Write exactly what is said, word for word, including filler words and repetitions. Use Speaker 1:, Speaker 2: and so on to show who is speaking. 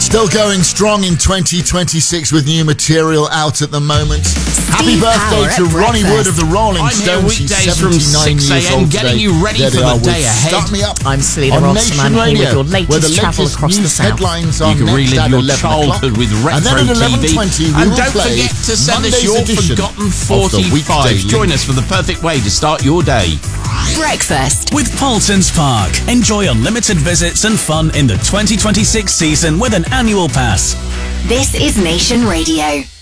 Speaker 1: Still going strong in twenty twenty-six with new material out at the moment.
Speaker 2: Steve
Speaker 1: Happy birthday
Speaker 2: Power
Speaker 1: to
Speaker 2: at
Speaker 1: Ronnie
Speaker 2: breakfast.
Speaker 1: Wood of the Rolling
Speaker 3: I'm here
Speaker 1: Stones. She's
Speaker 3: weekdays from
Speaker 1: seventy-nine
Speaker 3: six
Speaker 1: years
Speaker 3: a.m.
Speaker 1: old
Speaker 3: getting
Speaker 1: today.
Speaker 3: you ready
Speaker 1: There
Speaker 3: for
Speaker 1: they
Speaker 3: the
Speaker 1: are
Speaker 3: day
Speaker 1: with
Speaker 3: ahead.
Speaker 1: Start Me Up
Speaker 2: I'm Selena
Speaker 1: on
Speaker 2: Robson.
Speaker 1: Nation
Speaker 2: I'm here
Speaker 1: Radio,
Speaker 2: with your
Speaker 1: where
Speaker 2: latest
Speaker 1: the
Speaker 2: travel
Speaker 1: latest
Speaker 2: across the
Speaker 1: news
Speaker 2: south.
Speaker 1: headlines are
Speaker 3: You can
Speaker 1: next
Speaker 3: relive
Speaker 1: at
Speaker 3: your
Speaker 1: eleven
Speaker 3: childhood
Speaker 1: o'clock.
Speaker 3: with
Speaker 1: And then
Speaker 3: Retro
Speaker 1: at eleven
Speaker 3: T V.
Speaker 1: twenty we
Speaker 3: And
Speaker 1: will
Speaker 3: don't
Speaker 1: play
Speaker 3: forget to send us
Speaker 1: Monday's
Speaker 3: your
Speaker 1: edition
Speaker 3: forgotten
Speaker 1: of the
Speaker 3: forty-five.
Speaker 1: Weekday
Speaker 3: Join us for the perfect way to start your day.
Speaker 4: Breakfast with Paulson's Park. Enjoy unlimited visits and fun in the twenty twenty-six season with an annual pass.
Speaker 2: This is Nation Radio.